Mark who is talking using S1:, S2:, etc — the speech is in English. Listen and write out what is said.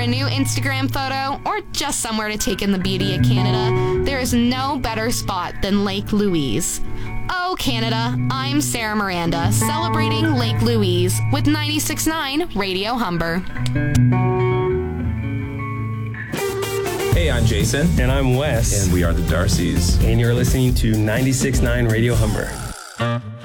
S1: a new Instagram photo or just somewhere to take in the beauty of Canada, there is no better spot than Lake Louise. Oh, Canada, I'm Sarah Miranda, celebrating Lake Louise with 96.9 Radio Humber.
S2: Hey, I'm Jason.
S3: And I'm Wes.
S2: And we are the Darcys.
S3: And you're listening to 96.9 Radio Humber.